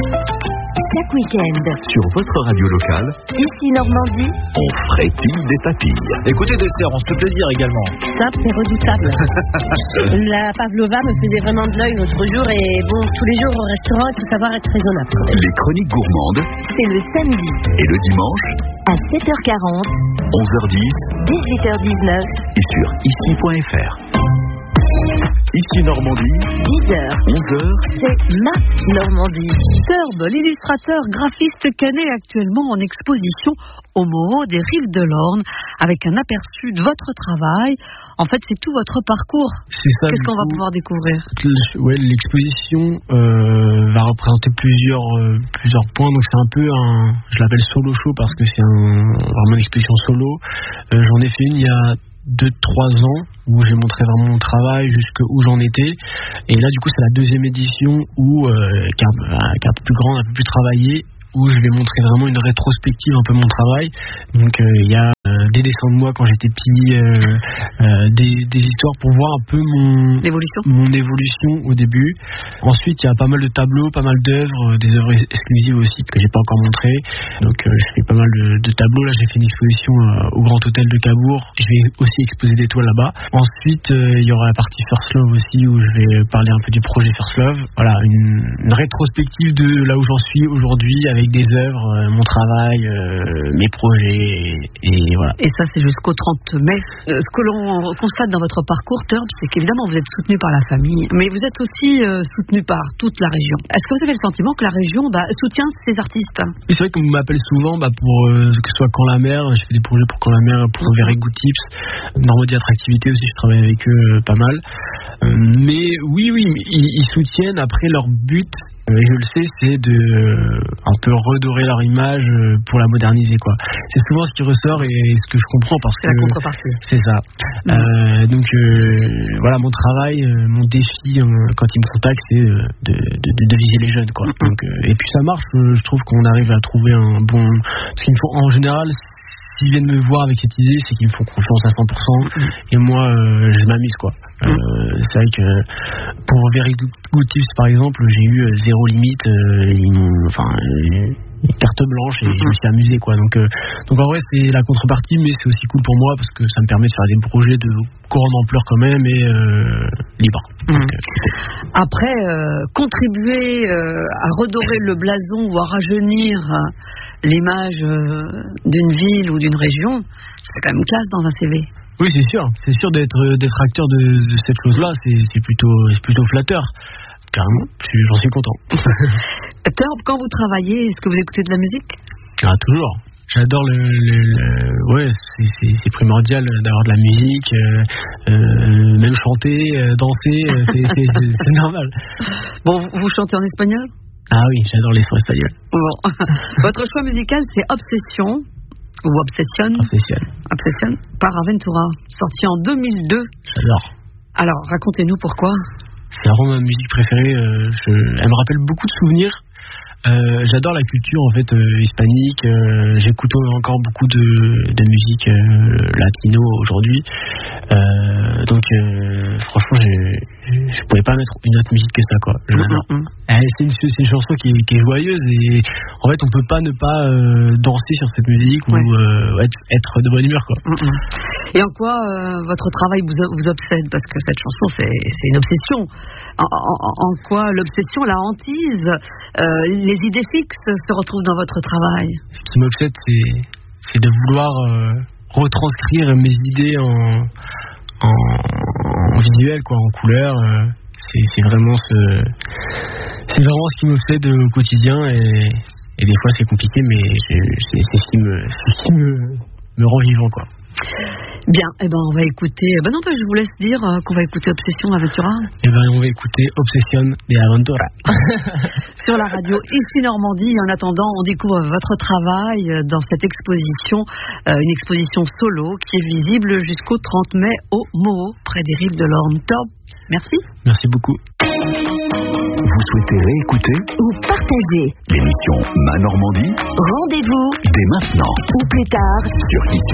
Chaque week-end, sur votre radio locale, ici Normandie, on frétille des papilles. Écoutez, dessert, on se fait plaisir également. simple et redoutable. La pavlova me faisait vraiment de l'œil l'autre jour et bon, tous les jours au restaurant, il faut savoir être raisonnable. Les chroniques gourmandes, C'est le samedi et le dimanche, à 7h40, 11h10, 18h19, et sur ici.fr. Ici Normandie, 10h. 11h, C'est ma Normandie. Turb, l'illustrateur graphiste canet actuellement en exposition au Moho des Rives de l'Orne, avec un aperçu de votre travail. En fait, c'est tout votre parcours. C'est ça. Qu'est-ce qu'on va pouvoir découvrir? Ouais, l'exposition va représenter plusieurs points. Donc c'est un peu je l'appelle solo show parce que c'est vraiment une exposition solo. J'en ai fait une il y a 2-3 ans où j'ai montré vraiment mon travail jusqu'où j'en étais, et là du coup c'est la deuxième édition où qui est un peu plus grande, un peu plus travaillée, où je vais montrer vraiment une rétrospective un peu mon travail. Donc il y a des dessins de moi quand j'étais petit, des histoires pour voir un peu mon évolution au début. Ensuite il y a pas mal de tableaux, pas mal d'œuvres, des œuvres exclusives aussi que j'ai pas encore montrées. Donc je fais pas mal de tableaux. Là j'ai fait une exposition au Grand Hôtel de Cabourg. Je vais aussi exposer des toiles là-bas. Ensuite il y aura la partie First Love aussi où je vais parler un peu du projet First Love. Voilà, une rétrospective de là où j'en suis aujourd'hui avec des œuvres, mon travail, mes projets et voilà. Et ça, c'est jusqu'au 30 mai. Ce que l'on constate dans votre parcours, Turb, c'est qu'évidemment, vous êtes soutenu par la famille, mais vous êtes aussi soutenu par toute la région. Est-ce que vous avez le sentiment que la région soutient ces artistes? Et c'est vrai qu'on m'appelle souvent pour que ce soit Quand la Mer. Je fais des projets pour Quand la Mer, pour Very Good Tips. Normandie Attractivité aussi, je travaille avec eux pas mal. Mais oui, ils soutiennent. Après, leur but, et je le sais, c'est de un peu redorer leur image pour la moderniser, quoi. C'est souvent ce qui ressort et ce que je comprends parce que c'est la contrepartie. C'est ça. Donc voilà, mon travail, mon défi quand ils me contactent, c'est de viser les jeunes, quoi. Donc, et puis ça marche. Je trouve qu'on arrive à trouver un bon. Parce qu'il me faut en général. S'ils viennent me voir avec cette idée, c'est qu'ils me font confiance à 100%. Et moi, je m'amuse, quoi. C'est vrai que pour Very Good Tips, par exemple, j'ai eu zéro limite. Une carte blanche et je me suis amusé, quoi. Donc en vrai, c'est la contrepartie, mais c'est aussi cool pour moi parce que ça me permet de faire des projets de grande ampleur quand même et libre. Après, contribuer à redorer le blason ou à rajeunir l'image d'une ville ou d'une région, c'est quand même classe dans un CV. Oui, c'est sûr d'être acteur de cette chose-là, c'est plutôt flatteur. Carrément, j'en suis content. Turb, quand vous travaillez, est-ce que vous écoutez de la musique? Ah, toujours. J'adore c'est primordial d'avoir de la musique, même chanter, danser, c'est normal. Bon, vous chantez en espagnol? Ah oui, j'adore les sons espagnols. Bon. Votre choix musical, c'est Obsession, ou Obsession, par Aventura, sorti en 2002. J'adore. Alors, racontez-nous pourquoi. C'est vraiment ma musique préférée. Elle me rappelle beaucoup de souvenirs. J'adore la culture en fait hispanique. J'écoute encore beaucoup de musique latino aujourd'hui. Donc franchement, je pourrais pas mettre une autre musique que ça, quoi. C'est une chanson qui est joyeuse et en fait on peut pas ne pas danser sur cette musique ou être de bonne humeur, quoi. Et en quoi votre travail vous obsède? Parce que cette chanson c'est une obsession. En quoi l'obsession, la hantise, les idées fixes se retrouvent dans votre travail? Ce qui m'obsède, c'est de vouloir retranscrire mes idées en visuel, quoi, en couleur. C'est vraiment ce qui m'obsède au quotidien et des fois c'est compliqué, mais c'est ce qui me rend vivant, quoi. Bien, on va écouter. Je vous laisse dire qu'on va écouter Obsession Aventura. On va écouter Obsession de Aventura sur la radio ici Normandie. En attendant, on découvre votre travail dans cette exposition, une exposition solo qui est visible jusqu'au 30 mai au Moho, près des Rives de l'Orne. Top. Merci. Merci beaucoup. Vous souhaitez réécouter ou partager l'émission Ma Normandie? Rendez-vous dès maintenant ou plus tard sur ici.